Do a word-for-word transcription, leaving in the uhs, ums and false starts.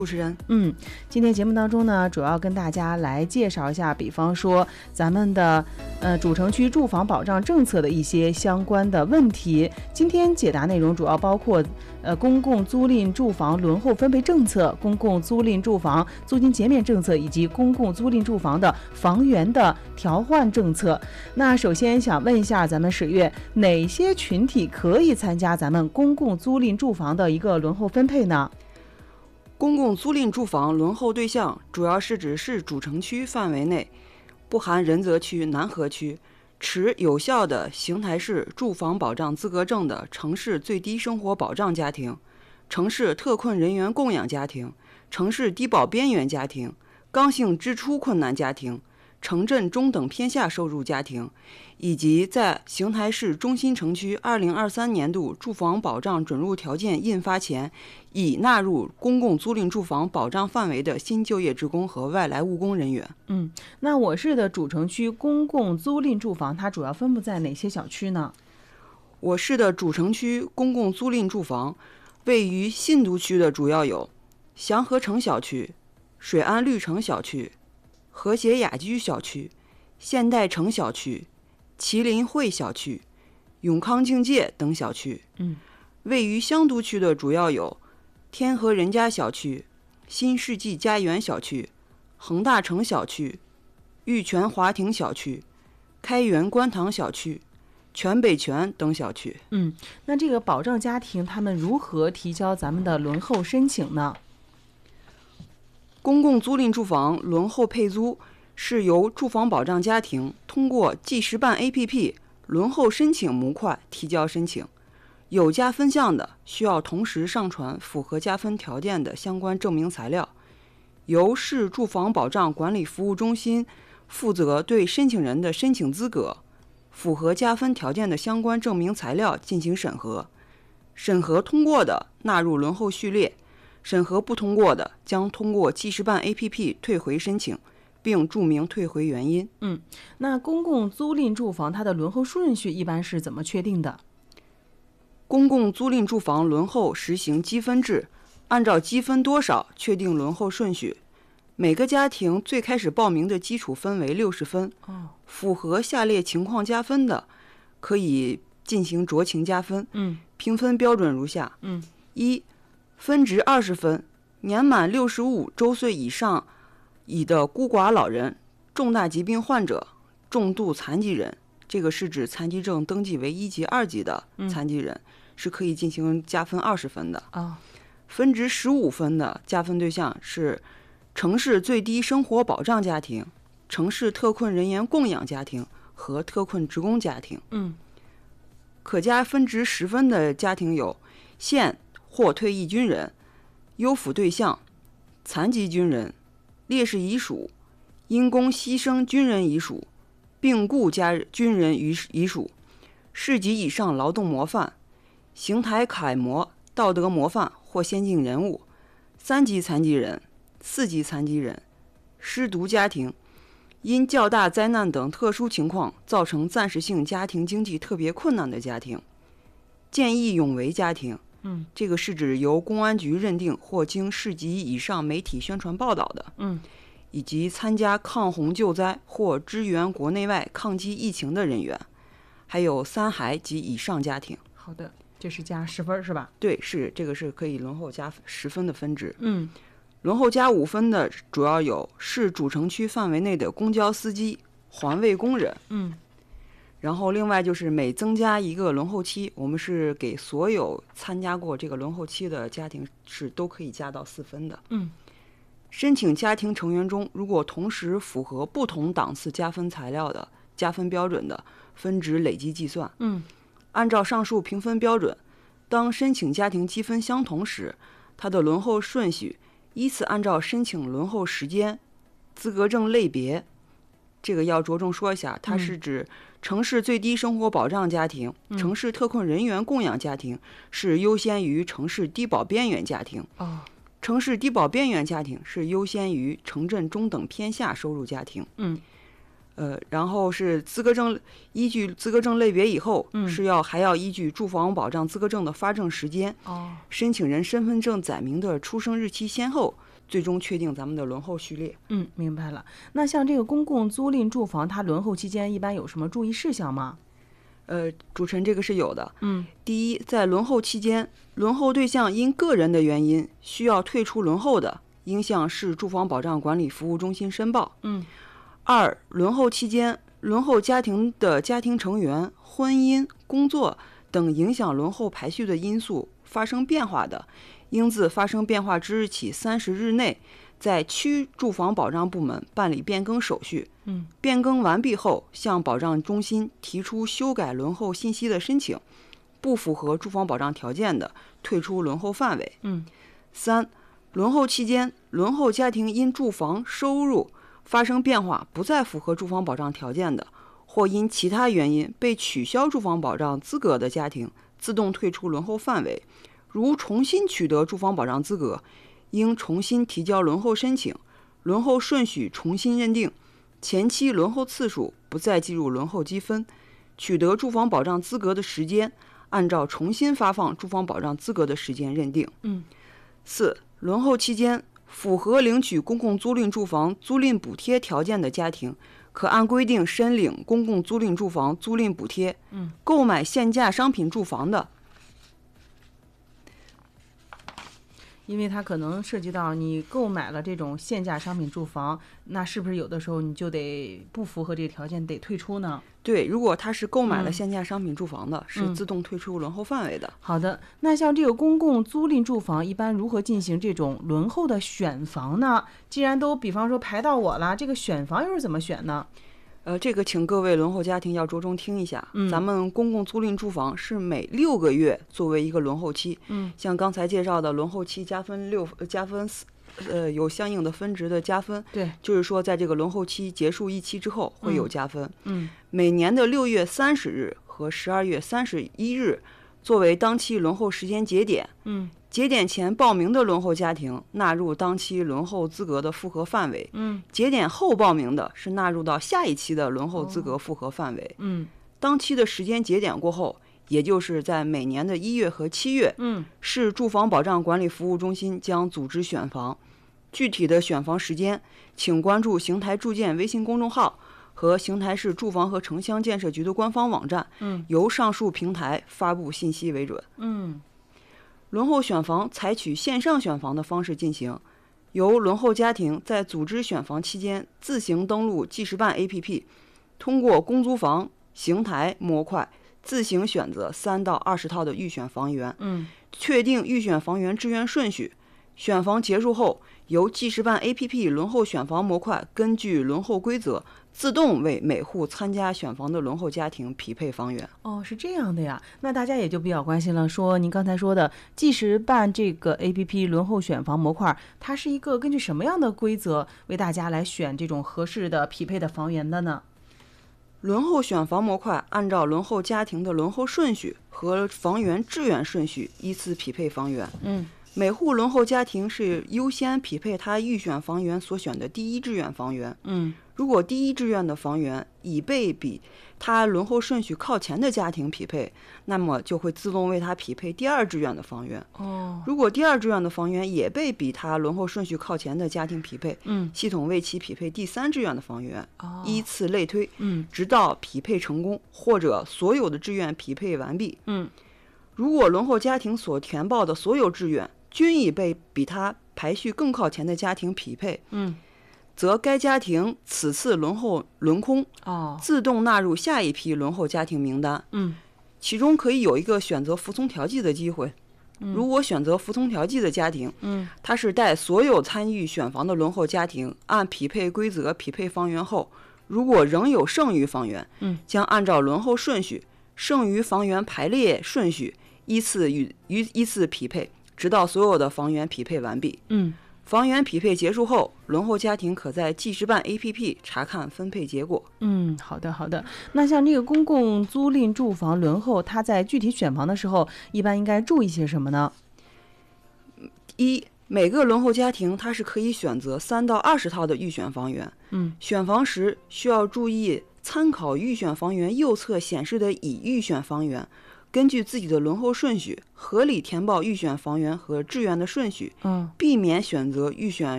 主持人， 嗯，今天节目当中呢，主要跟大家来介绍一下，比方说咱们的呃主城区住房保障政策的一些相关的问题。今天解答内容主要包括呃公共租赁住房轮候分配政策、公共租赁住房租金减免政策以及公共租赁住房的房源的调换政策。那首先想问一下咱们史月，哪些群体可以参加咱们公共租赁住房的一个轮候分配呢？ 公共租赁住房轮候对象主要是指市主城区范围内，不含仁泽区、南河区，持有效的邢台市住房保障资格证的城市最低生活保障家庭、城市特困人员供养家庭、城市低保边缘家庭、刚性支出困难家庭、城镇中等偏下收入家庭，以及在邢台市中心城区二零二三年度住房保障准入条件印发前已纳入公共租赁住房保障范围的新就业职工和外来务工人员。 嗯，那我市的主城区公共租赁住房它主要分布在哪些小区呢？ 我市的主城区公共租赁住房位于信都区的主要有祥和城小区、水安绿城小区、和谐雅居小区、现代城小区、麒麟汇小区、永康境界等小区。 嗯， 位于香都区的主要有天河人家小区、新世纪家园小区、恒大城小区、玉泉华庭小区、开元观塘小区、全北泉等小区。 嗯，那这个保障家庭他们如何提交咱们的轮候申请呢？ 公共租赁住房轮候配租是由住房保障家庭通过即时办 A P P 轮候申请模块提交申请，有加分项的需要同时上传符合加分条件的相关证明材料，由市住房保障管理服务中心负责对申请人的申请资格、符合加分条件的相关证明材料进行审核，审核通过的纳入轮候序列，审核不通过的将通过即时办 A P P 退回申请，并注明退回原因。 嗯，那公共租赁住房它的轮候顺序一般是怎么确定的？ 公共租赁住房轮候实行积分制，按照积分多少确定轮候顺序。每个家庭最开始报名的基础分为六十分， 哦， 符合下列情况加分的，可以进行酌情加分。 嗯， 评分标准如下： 嗯， 一，分值二十分，年满六十五周岁以上已的孤寡老人、重大疾病患者、重度残疾人，这个是指残疾证登记为一级、二级的残疾人，嗯、是可以进行加分二十分的。 哦， 分值十五分的加分对象是城市最低生活保障家庭、城市特困人员供养家庭和特困职工家庭。 嗯， 可加分值十分的家庭有现或退役军人、优抚对象、残疾军人、烈士遗属、因公牺牲军人遗属、病故家军人遗属、市级以上劳动模范、邢台楷模、道德模范或先进人物、三级残疾人、四级残疾人、失独家庭，因较大灾难等特殊情况造成暂时性家庭经济特别困难的家庭，见义勇为家庭， 嗯， 这个是指由公安局认定或经市级以上媒体宣传报道的， 嗯， 以及参加抗洪救灾或支援国内外抗击疫情的人员，还有三孩及以上家庭。 好的，这是加十分是吧？ 对，是这个是可以轮候加十分的分值。 嗯， 轮候加五分的主要有市主城区范围内的公交司机、环卫工人。 嗯， 然后另外就是每增加一个轮候期，我们是给所有参加过这个轮候期的家庭是都可以加到四分的。 嗯， 申请家庭成员中，如果同时符合不同档次加分材料的加分标准的，分值累计计算。 嗯， 按照上述评分标准，当申请家庭积分相同时，它的轮候顺序依次按照申请轮候时间、资格证类别，这个要着重说一下，它是指城市最低生活保障家庭、 嗯、 城市特困人员供养家庭是优先于城市低保边缘家庭。 哦， 城市低保边缘家庭是优先于城镇中等偏下收入家庭。 嗯， 呃，然后是资格证，依据资格证类别以后， 嗯、 是要还要依据住房保障资格证的发证时间、 哦， 申请人身份证载明的出生日期先后最终确定咱们的轮候序列。 嗯，明白了。那像这个公共租赁住房，它轮候期间一般有什么注意事项吗？ 呃，主持人，这个是有的。 嗯， 第一，在轮候期间，轮候对象因个人的原因需要退出轮候的，应向市住房保障管理服务中心申报。 嗯。 二，轮候期间，轮候家庭的家庭成员、婚姻、工作等影响轮候排序的因素发生变化的，应自发生变化之日起三十日内，在区住房保障部门办理变更手续。 嗯， 变更完毕后，向保障中心提出修改轮候信息的申请，不符合住房保障条件的，退出轮候范围。 嗯。 三，轮候期间，轮候家庭因住房收入发生变化，不再符合住房保障条件的，或因其他原因被取消住房保障资格的家庭，自动退出轮候范围。如重新取得住房保障资格，应重新提交轮候申请，轮候顺序重新认定，前期轮候次数不再计入轮候积分，取得住房保障资格的时间按照重新发放住房保障资格的时间认定。 嗯。 四、轮候期间符合领取公共租赁住房租赁补贴条件的家庭，可按规定申领公共租赁住房租赁补贴。 嗯， 购买限价商品住房的， 因为它可能涉及到你购买了这种限价商品住房，那是不是有的时候你就得不符合这个条件得退出呢？ 对，如果他是购买了限价商品住房的， 嗯、 是自动退出轮候范围的。 好的，那像这个公共租赁住房一般如何进行这种轮候的选房呢？既然都比方说排到我了，这个选房又是怎么选呢？ 呃，这个请各位轮候家庭要着重听一下。 嗯， 咱们公共租赁住房是每六个月作为一个轮候期。 嗯， 像刚才介绍的轮候期加分六加分四，呃，有相应的分值的加分。 对， 就是说在这个轮候期结束一期之后会有加分。 嗯， 每年的六月三十日和十二月三十一日作为当期轮候时间节点。 嗯。 节点前报名的轮候家庭纳入当期轮候资格的复核范围， 嗯， 节点后报名的是纳入到下一期的轮候资格复核范围。 嗯， 当期的时间节点过后，也就是在每年的一月和七月， 嗯， 市住房保障管理服务中心将组织选房，具体的选房时间，请关注邢台住建微信公众号和邢台市住房和城乡建设局的官方网站， 嗯， 由上述平台发布信息为准。 嗯。 轮候选房采取线上选房的方式进行，由轮候家庭在组织选房期间自行登录记事办 A P P， 通过公租房邢台模块自行选择三到二十套的预选房源， 嗯， 确定预选房源志愿顺序。选房结束后，由记事办 A P P 轮候选房模块根据轮候规则自动为每户参加选房的轮候家庭匹配房源。 哦，是这样的呀。那大家也就比较关心了，说您刚才说的记事办这个 A P P 轮候选房模块，它是一个根据什么样的规则为大家来选这种合适的匹配的房源的呢？ 轮候选房模块按照轮候家庭的轮候顺序和房源志愿顺序依次匹配房源。 嗯， 每户轮候家庭是优先匹配他预选房源所选的第一志愿房源。 嗯， 如果第一志愿的房源已被比他轮候顺序靠前的家庭匹配，那么就会自动为他匹配第二志愿的房源。 哦， 如果第二志愿的房源也被比他轮候顺序靠前的家庭匹配， 嗯， 系统为其匹配第三志愿的房源， 哦， 依次类推， 嗯， 直到匹配成功或者所有的志愿匹配完毕。 嗯， 如果轮候家庭所填报的所有志愿均已被比他排序更靠前的家庭匹配， 嗯， 则该家庭此次轮候轮空， 哦， 自动纳入下一批轮候家庭名单。 嗯， 其中可以有一个选择服从调剂的机会。如果选择服从调剂的家庭， 嗯， 它是待所有参与选房的轮候家庭按匹配规则匹配房源后，如果仍有剩余房源， 嗯， 将按照轮候顺序、剩余房源排列顺序依次与依依次匹配，直到所有的房源匹配完毕。 嗯， 房源匹配结束后，轮候家庭可在记事办 A P P 查看分配结果。 嗯，好的好的。那像这个公共租赁住房轮候，它在具体选房的时候，一般应该注意些什么呢？ 一、每个轮候家庭它是可以选择三到二十套的预选房源。 嗯， 选房时需要注意参考预选房源右侧显示的已预选房源， 根据自己的轮候顺序，合理填报预选房源和志愿的顺序， 嗯， 避免选择预选